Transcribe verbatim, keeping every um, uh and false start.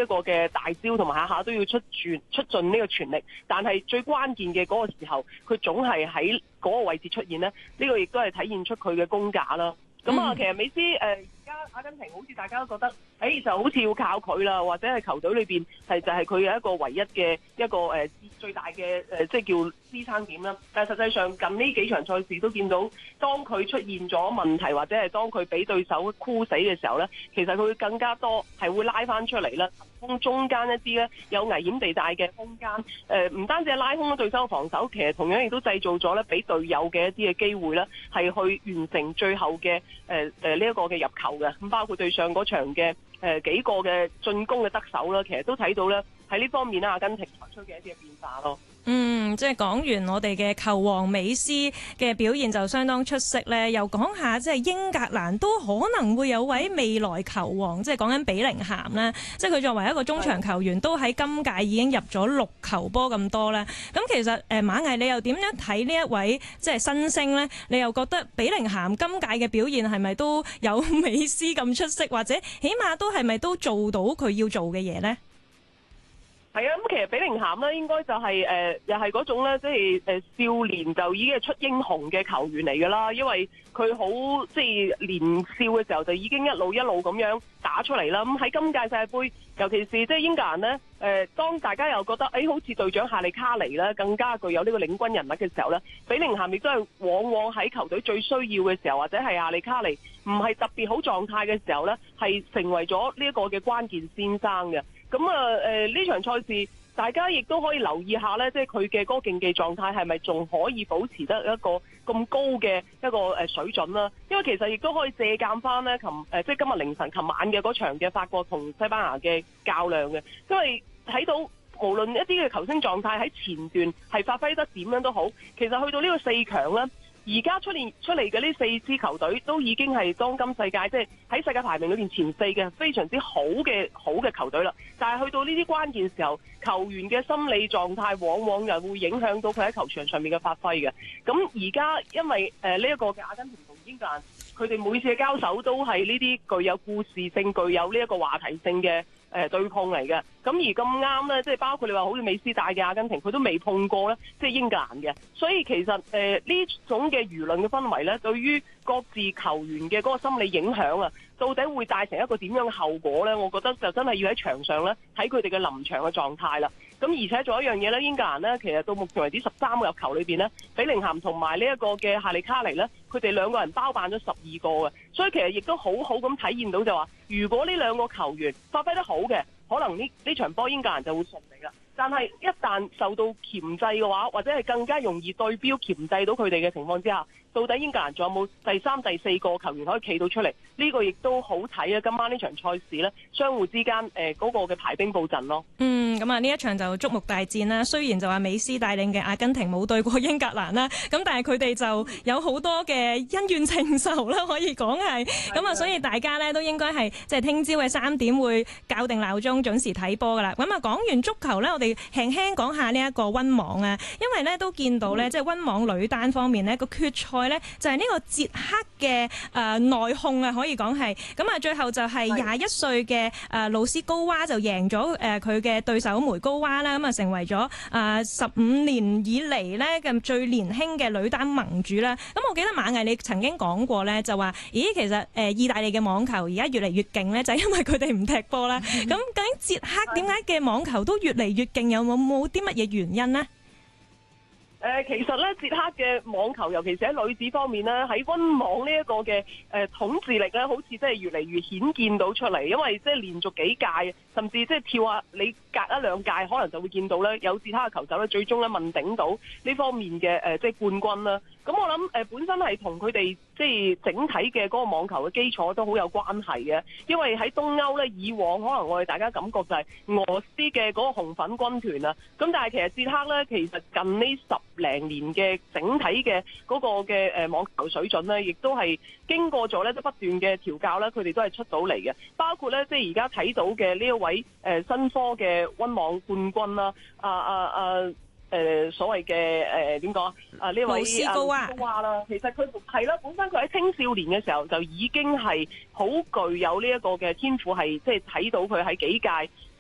一個嘅大招，同埋下下都要出全出盡呢個全力。但係最關鍵嘅嗰個時候，佢總係喺嗰個位置出現呢。呢、呢個亦都係體現出佢嘅功架啦。咁啊，其實美斯誒而家阿根廷好似大家都覺得，誒、欸、就好似要靠佢啦，或者係球隊裏邊係就係佢嘅一個唯一嘅一個誒、呃、最大嘅誒、呃、即係叫支撐點啦。但係實際上近呢幾場賽事都見到，當佢出現咗問題，或者係當佢俾對手箍死嘅時候咧，其實佢會更加多係會拉翻出嚟啦。空中間一啲咧有危險地帶嘅空間，誒、呃、唔單止係拉空咗對手嘅防守，其實同樣亦都製造咗咧俾隊友嘅一啲嘅機會咧，係去完成最後嘅誒誒呢一個嘅入球嘅。咁包括對上嗰場嘅誒、呃、幾個嘅進攻嘅得手啦，其實都睇到咧喺呢方面咧，阿根廷採取嘅一啲嘅變化咯。 嗯，即係講完我哋嘅球王美斯嘅表現就相當出色咧，又講下即係英格蘭都可能會有位未來球王，即係講緊比寧咸啦。即係佢作為一個中場球員，都喺今屆已經入咗六球波咁多啦。咁其實誒馬毅，你又點樣睇呢一位即係新星呢？你又覺得比寧咸今屆嘅表現係咪都有美斯咁出色，或者起碼都係咪都做到佢要做嘅嘢呢？ 係啊，咁其實比寧咸咧，應該就係、是、誒、呃，又係嗰種咧，即係誒少年就已經係出英雄嘅球員嚟㗎啦。因為佢好即係年少嘅時候就已經一路一路咁樣打出嚟啦。咁喺今屆世界盃，尤其是即係英格蘭咧，誒、呃，當大家又覺得誒、欸、好似隊長夏利卡尼咧更加具有呢個領軍人物嘅時候咧，比寧咸亦都係往往喺球隊最需要嘅時候，或者係夏利卡尼唔係特別好狀態嘅時候咧，係成為咗呢一個嘅關鍵先生嘅。咁啊，誒呢場賽事，大家亦都可以留意下咧，即係佢嘅嗰個競技狀態係咪仲可以保持得一個咁高嘅一個誒水準啦？因為其實亦都可以借鑑翻咧，琴誒即係今日凌晨、琴晚嘅嗰場嘅法國同西班牙嘅較量嘅，因為睇到無論一啲嘅球星狀態喺前段係發揮得點樣都好，其實去到呢個四強咧。而家出年出嚟嘅呢四支球隊都已經係當今世界即係喺世界排名裏邊前四嘅非常之好嘅好嘅球隊啦。但係去到呢啲關鍵時候，球員嘅心理狀態往往又會影響到佢喺球場上面嘅發揮嘅。咁而家因為誒呢一個嘅阿根廷同英格蘭，佢哋每次嘅交手都係呢啲具有故事性、具有呢一個話題性嘅誒對碰嚟嘅。咁而咁啱咧，即係包括你話好似美斯帶嘅阿根廷，佢都未碰過咧，即係英格蘭嘅。所以其實誒呢、呃、種嘅輿論嘅氛圍咧，對於各自球員嘅嗰個心理影響啊，到底會帶成一個點樣嘅後果咧？我覺得就真係要喺場上咧睇佢哋嘅臨場嘅狀態啦。咁而且仲有一樣嘢咧，英格蘭咧其實到目前為止十三個入球裏邊咧，比寧咸同埋呢一個嘅夏利卡尼咧，佢哋兩個人包辦咗十二個嘅，所以其實亦都好好咁體現到就話，如果呢兩個球員發揮得好嘅，可能呢呢場波英格蘭就會順利啦。但係一旦受到鉗制嘅話，或者係更加容易對標鉗制到佢哋嘅情況之下，到底英格蘭仲有冇第三、第四個球員可以企到出嚟？呢、這個亦都好睇啊！今晚呢場賽事呢，相互之間誒嗰、呃那個嘅排兵布陣咯。 嗯，咁啊呢一場就矚目大戰啦。雖然就話美斯帶領嘅阿根廷冇對過英格蘭啦，咁但係佢哋就有好多嘅恩怨情仇啦，可以講係。咁啊，所以大家呢都應該係即係聽朝嘅三點會校定鬧鐘準時睇波噶啦。咁啊講完足球呢，我哋輕輕講下呢一個溫網啊，因為呢都見到呢，即係溫網女單方面呢個決賽呢，就係呢個捷克嘅誒內訌啊，可以講係咁啊，最後就係廿一歲嘅誒魯斯高娃就贏咗誒佢嘅對手梅高娃啦，咁啊成為咗誒十五年以嚟呢咁最年輕嘅女單盟主啦。咁我記得馬毅你曾經講過呢，就話咦其實誒意大利嘅網球而家越嚟越勁呢，就係因為佢哋唔踢波啦。咁究竟捷克點解嘅網球都越嚟越勁？有冇冇啲乜嘢原因呢？ 誒、呃，其實咧，捷克嘅網球，尤其是喺女子方面咧，喺溫網呢一個嘅誒、呃、統治力咧，好似真係越嚟越顯見到出嚟。因為即係連續幾屆，甚至即係跳下你隔一兩屆，可能就會見到咧有捷克嘅球手咧，最終咧問鼎到呢方面嘅誒、呃、即係冠軍啦。咁我諗誒、呃、本身係同佢哋即係整體嘅嗰個網球嘅基礎都好有關係嘅。因為喺東歐咧，以往可能我哋大家感覺就係俄羅斯嘅嗰個紅粉軍團啊。咁但係其實捷克咧，其實近呢十零年嘅整體嘅嗰個嘅誒網球水準咧，亦都係經過咗咧都不斷嘅調教咧，佢哋都係出到嚟嘅。包括咧即係而家睇到嘅呢一位誒新科嘅溫網冠軍啦，啊啊啊誒、呃、所謂嘅誒點講啊？啊呢位斯高娃啦，其實佢係啦，本身佢喺青少年嘅時候就已經係好具有呢一個嘅天賦，係即係睇到佢喺幾屆